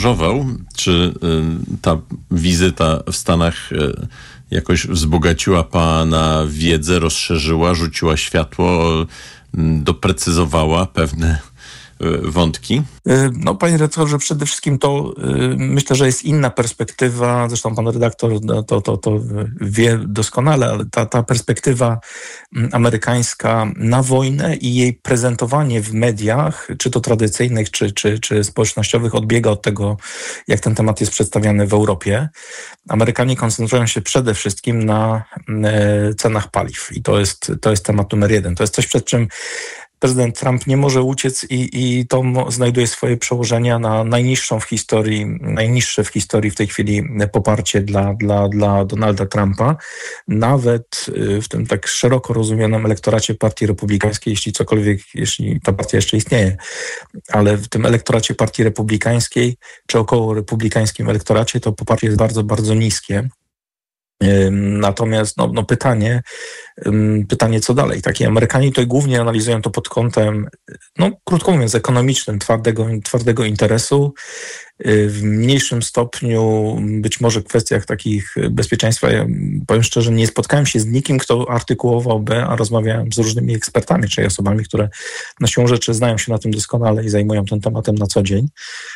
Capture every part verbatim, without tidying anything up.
podróżował. Czy ta wizyta w Stanach jakoś wzbogaciła pana wiedzę, rozszerzyła, rzuciła światło, doprecyzowała pewne wątki? No, panie redaktorze, przede wszystkim to y, myślę, że jest inna perspektywa, zresztą pan redaktor to, to, to wie doskonale, ale ta, ta perspektywa amerykańska na wojnę i jej prezentowanie w mediach, czy to tradycyjnych, czy, czy, czy społecznościowych, odbiega od tego, jak ten temat jest przedstawiany w Europie. Amerykanie koncentrują się przede wszystkim na y, cenach paliw i to jest, to jest temat numer jeden. To jest coś, przed czym prezydent Trump nie może uciec i, i to znajduje swoje przełożenia na najniższą w historii, najniższe w historii w tej chwili poparcie dla, dla, dla Donalda Trumpa. Nawet w tym tak szeroko rozumianym elektoracie Partii Republikańskiej, jeśli cokolwiek, jeśli ta partia jeszcze istnieje, ale w tym elektoracie Partii Republikańskiej, czy około republikańskim elektoracie, to poparcie jest bardzo, bardzo niskie. Natomiast no, no pytanie, pytanie co dalej. Takie Amerykanie tutaj głównie analizują to pod kątem, no krótko mówiąc, ekonomicznym, twardego, twardego interesu. W mniejszym stopniu być może w kwestiach takich bezpieczeństwa, ja powiem szczerze, nie spotkałem się z nikim, kto artykułowałby, a rozmawiałem z różnymi ekspertami, czyli osobami, które na siłą rzeczy znają się na tym doskonale i zajmują tym tematem na co dzień.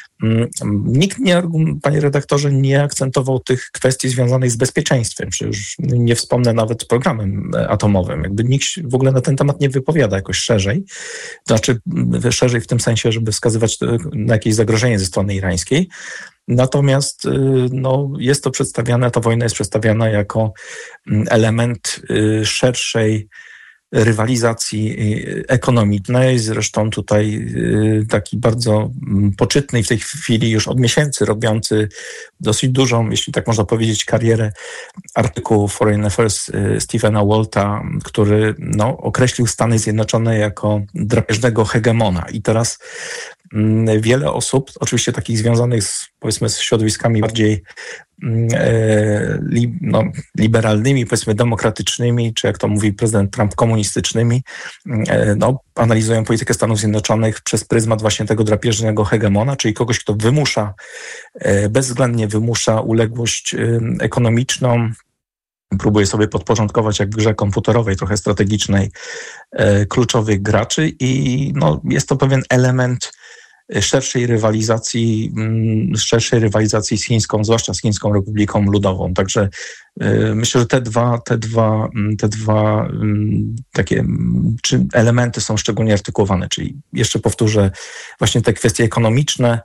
Nikt, nie, panie redaktorze, nie akcentował tych kwestii związanych z bezpieczeństwem, czy już nie wspomnę nawet programem atomowym. Jakby nikt w ogóle na ten temat nie wypowiada jakoś szerzej. To znaczy szerzej w tym sensie, żeby wskazywać na jakieś zagrożenie ze strony irańskiej. Natomiast no, jest to przedstawiane, ta wojna jest przedstawiana jako element szerszej rywalizacji ekonomicznej. Zresztą tutaj taki bardzo poczytny w tej chwili już od miesięcy robiący dosyć dużą, jeśli tak można powiedzieć, karierę artykułu Foreign Affairs Stephena Walta, który no, określił Stany Zjednoczone jako drapieżnego hegemona. I teraz wiele osób, oczywiście takich związanych z, powiedzmy, z środowiskami bardziej e, li, no, liberalnymi, powiedzmy demokratycznymi, czy jak to mówi prezydent Trump, komunistycznymi, e, no, analizują politykę Stanów Zjednoczonych przez pryzmat właśnie tego drapieżnego hegemona, czyli kogoś, kto wymusza, e, bezwzględnie wymusza uległość e, ekonomiczną, próbuje sobie podporządkować, jak w grze komputerowej, trochę strategicznej, e, kluczowych graczy i no, jest to pewien element szerszej rywalizacji, szerszej rywalizacji z chińską, zwłaszcza z Chińską Republiką Ludową. Także y, myślę, że te dwa, te dwa, te dwa y, takie czy elementy są szczególnie artykułowane, czyli jeszcze powtórzę właśnie te kwestie ekonomiczne,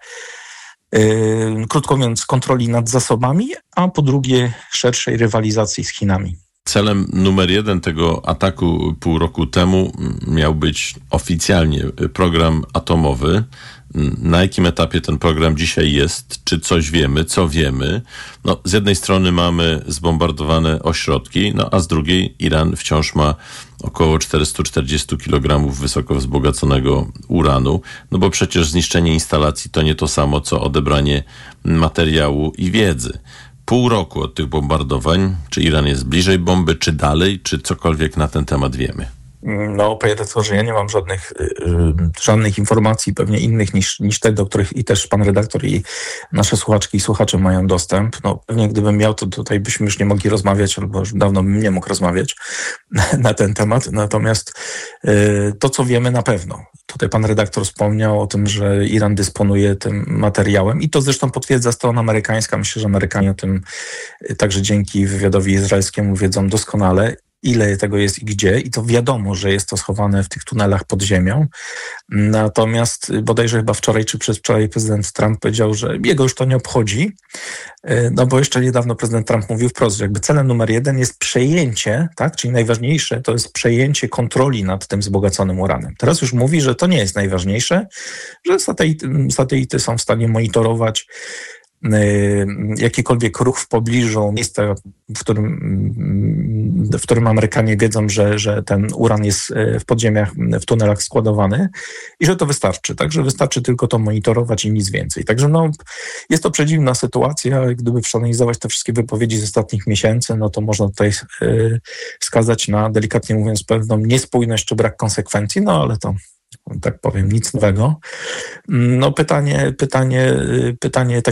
y, krótko mówiąc kontroli nad zasobami, a po drugie szerszej rywalizacji z Chinami. Celem numer jeden tego ataku pół roku temu miał być oficjalnie program atomowy. Na jakim etapie ten program dzisiaj jest? Czy coś wiemy? Co wiemy? No, z jednej strony mamy zbombardowane ośrodki, no a z drugiej Iran wciąż ma około czterysta czterdzieści kilogramów wysoko wzbogaconego uranu, no bo przecież zniszczenie instalacji to nie to samo, co odebranie materiału i wiedzy. Pół roku od tych bombardowań, czy Iran jest bliżej bomby, czy dalej, czy cokolwiek na ten temat wiemy? No, panie redaktorze, ja nie mam żadnych, y, żadnych informacji, pewnie innych niż, niż te, do których i też pan redaktor i nasze słuchaczki i słuchacze mają dostęp. No, pewnie gdybym miał, to tutaj byśmy już nie mogli rozmawiać, albo już dawno bym nie mógł rozmawiać na, na ten temat. Natomiast y, to, co wiemy na pewno. Tutaj pan redaktor wspomniał o tym, że Iran dysponuje tym materiałem i to zresztą potwierdza strona amerykańska. Myślę, że Amerykanie o tym także dzięki wywiadowi izraelskiemu wiedzą doskonale, ile tego jest i gdzie. I to wiadomo, że jest to schowane w tych tunelach pod ziemią. Natomiast bodajże chyba wczoraj czy przedwczoraj prezydent Trump powiedział, że jego już to nie obchodzi. No bo jeszcze niedawno prezydent Trump mówił wprost, że jakby celem numer jeden jest przejęcie, tak, czyli najważniejsze to jest przejęcie kontroli nad tym wzbogaconym uranem. Teraz już mówi, że to nie jest najważniejsze, że satelity, satelity są w stanie monitorować jakikolwiek ruch w pobliżu miejsca, w którym, w którym Amerykanie wiedzą, że, że ten uran jest w podziemiach, w tunelach składowany i że to wystarczy. Także wystarczy tylko to monitorować i nic więcej. Także no, jest to przedziwna sytuacja. Gdyby przeanalizować te wszystkie wypowiedzi z ostatnich miesięcy, no to można tutaj yy, wskazać na, delikatnie mówiąc, pewną niespójność czy brak konsekwencji, no ale to tak powiem, nic nowego. No pytanie, pytanie, pytanie